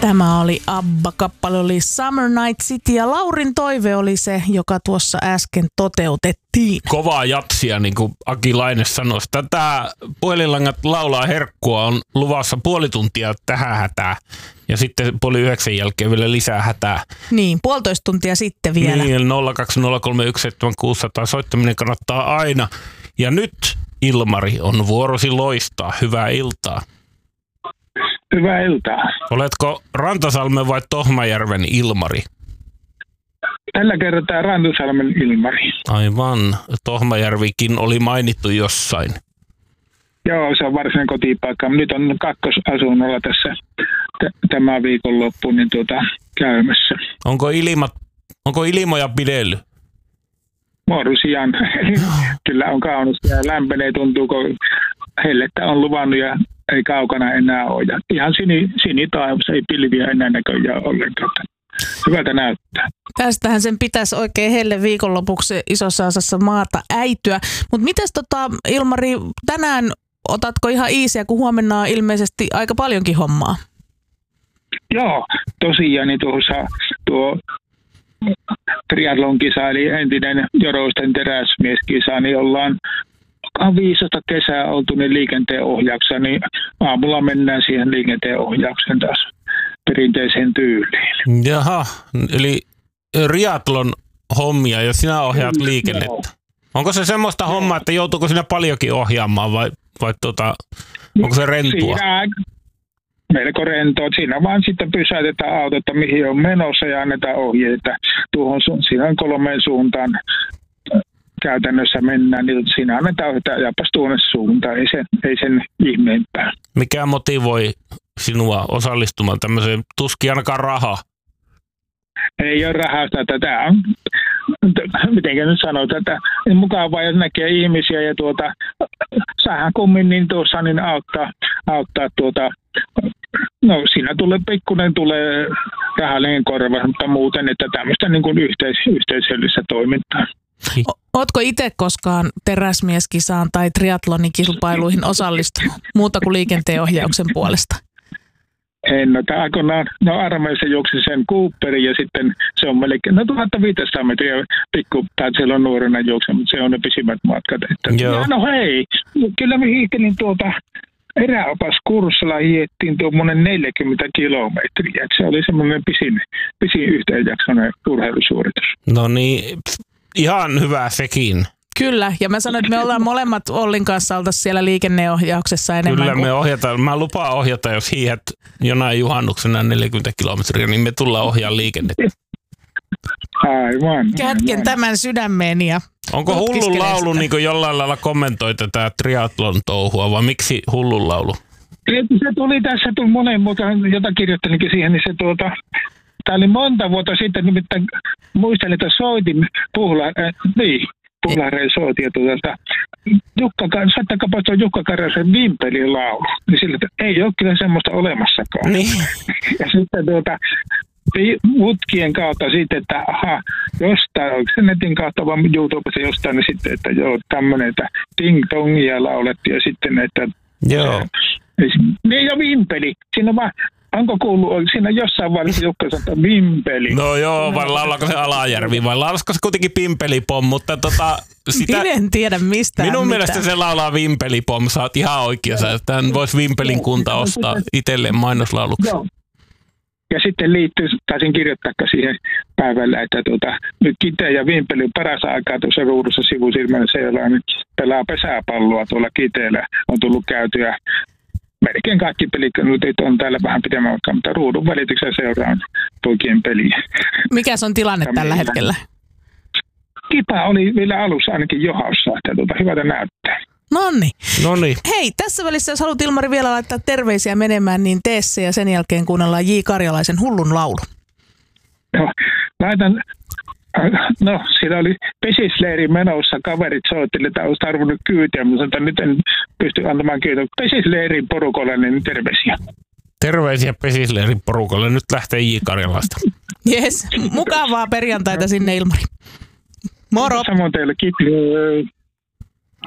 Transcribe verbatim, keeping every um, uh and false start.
Tämä oli ABBA, kappale oli Summer Night City ja Laurin toive oli se, joka tuossa äsken toteutettiin. Kovaa jatsia, niin kuin Aki Laine sanoi. Tätä Puhelinlangat laulaa herkkua on luvassa puoli tuntia tähän hätää ja sitten puoli yhdeksän jälkeen vielä lisää hätää. Niin, puolitoista tuntia sitten vielä. Niin, nolla kaksi nolla kolme yksi seitsemän kuusi nolla nolla soittaminen kannattaa aina. Ja nyt Ilmari on vuorosi loistaa. Hyvää iltaa. Hyvää iltaa. Oletko Rantasalmen vai Tohmajärven Ilmari? Tällä kertaa Rantasalmen Ilmari. Aivan. Tohmajärvikin oli mainittu jossain. Joo, se on varsinainen kotipaikka. Nyt on kakkosasunnolla tässä t- tämä viikonloppu niin tuota, käymässä. Onko, ilma, onko ilmoja pidellyt? Muodosian. Kyllä on kaunis ja lämpenee, tuntuu, kun hellettä on luvannut ja ei kaukana enää ole. Ja ihan sini, sinitaivassa, ei pilviä enää näköjään ollenkaan. Hyvältä näyttää. Tästähän sen pitäisi oikein helle viikonlopuksi isossa osassa maata äityä. Mutta mites tota, Ilmari, tänään otatko ihan iisiä, kun huomenna on ilmeisesti aika paljonkin hommaa? Joo, tosiaan niin tuossa tuo triathlon kisa, eli entinen Joroisten teräsmieskisa, niin ollaan viisitoista kesää oltu niin liikenteen ohjauksessa, niin aamulla mennään siihen liikenteen ohjaukseen taas perinteiseen tyyliin. Jaha, eli triathlon hommia, jos sinä ohjaat liikennettä. Joo. Onko se semmoista hommaa, että joutuuko sinä paljonkin ohjaamaan vai, vai tuota, onko se rentua? Siinä melko rentoa. Siinä vaan sitten pysäytetään autotta, mihin on menossa ja annetaan ohjeita. Tuohon su- siinä on kolmeen suuntaan käytännössä mennään, niin siinä annetaan ohjeita japas tuonne suuntaan. Ei sen, ei sen ihmeempää. Mikä motivoi sinua osallistumaan tämmöiseen? Tuskin ainakaan raha. Ei ole rahasta. Tämä on, mitenkä nyt sanoo, tätä mukavaa, jos näkee ihmisiä ja tuota, sähän kummin niin tuossa niin auttaa, auttaa tuota, no siinä tulee pikkuinen tulee rahallinen korvaus, mutta muuten, että tämmöistä niin kuin yhteis, yhteisöllistä toimintaa. Ootko itse koskaan teräsmieskisaan tai triathlonikilpailuihin osallistunut muuta kuin liikenteenohjauksen puolesta? En, no tämä aikoinaan, no armeijassa juoksi sen Cooperin ja sitten se on melkein, no tuhatviisisataa metriä pikkupäät siellä on nuorena juokse, mutta se on ne pisimmät matkat. Että, ja no hei, kyllä me hiihtelin tuota eräopaskurssilla hiettiin tuommoinen neljäkymmentä kilometriä, että se oli semmoinen pisin, pisin yhteenjaksoinen urheilusuoritus. No niin, ihan hyvä sekin. Kyllä, ja mä sanoin, että me ollaan molemmat Ollin kanssa oltaisiin siellä liikenneohjauksessa enemmän. Kyllä kuin... me ohjataan. Mä lupaan ohjata, jos hiihet jonain juhannuksena neljäkymmentä kilometriä, niin me tullaan ohjaa liikennettä. Aivan. Kätken tämän sydämeeni ja onko hullun laulu niin jollain lailla kommentoi tätä triathlon touhua, vai miksi hullun laulu? Se tuli tässä, tuli monen muuta, jota kirjoittelinkin siihen, niin se tuota... Tämä oli monta vuotta sitten, nimittäin muistelin, että soitin puhla, äh, niin, puhlarein soitin, ja tuota, Jukka, saattakaa tuo Jukka Karjasen Vimpelin laulu, niin sillä, että ei ole kyllä semmoista olemassakaan. Niin. Ja sitten tuota, mutkien kautta sitten, että aha, jostain, onko se netin kautta vaan YouTubessa jostain, niin sitten, että joo, tämmöinen, että ting-tongia laulettiin, ja sitten, että... Joo. Niin ja Vimpeli, siinä on vaan... Onko kuullut, onko siinä jossain vaiheessa Jukka sanoo Vimpeli? No joo, vai laulaako se Alajärvi, vai laulasko se kuitenkin Pimpelipom, mutta tota... Sitä, minä en tiedä mistään minun mitään. mielestä se laulaa Vimpelipom, sä oot ihan oikeassa. Tämän voisi Vimpelin kunta ostaa itselleen mainoslauluksi. Joo. Ja sitten liittyy, taisin kirjoittaa siihen päivällä, että tuota, nyt Kite ja Vimpeli paras aikaa tuossa ruudussa sivusilmällä seuraan, nyt pelaa pesäpalloa tuolla Kiteellä. On tullut käytyä. Melkein kaikki pelikannut on täällä vähän pidemmän aikaa, mutta ruudun välityksen seuraan poikien peliä. Mikäs on tilanne tällä hetkellä? Kipa oli vielä alussa ainakin johaussa, että tuota, hyvältä näyttää. Nonni. Nonni. Hei, tässä välissä jos haluat Ilmari vielä laittaa terveisiä menemään, niin tee se ja sen jälkeen kuunnellaan J. Karjalaisen Hullun laulu. No, laitan... No, siinä oli pesisleiri menossa, kaverit soitteli, että olisi tarvinnut kyytiä, mutta sanoin, että nyt en pysty antamaan kyytiä. Pesisleirin porukalle, niin terveisiä. Terveisiä pesisleirin porukalle, nyt lähtee J. Karjalasta. Jes, mukavaa perjantaita sinne Ilmari. Moro! Samoin teille, kiitos.